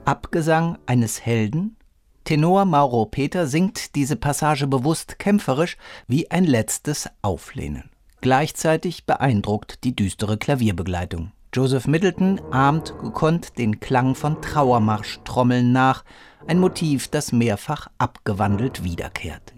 Abgesang eines Helden? Tenor Mauro Peter singt diese Passage bewusst kämpferisch wie ein letztes Auflehnen. Gleichzeitig beeindruckt die düstere Klavierbegleitung. Joseph Middleton ahmt gekonnt den Klang von Trauermarschtrommeln nach, ein Motiv, das mehrfach abgewandelt wiederkehrt.